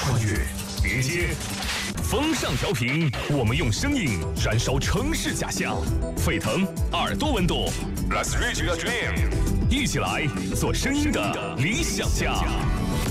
穿越，连接。风尚调频，我们用声音燃烧城市假象，沸腾耳朵温度。Let's reach your dream， 一起来做声音的理想家。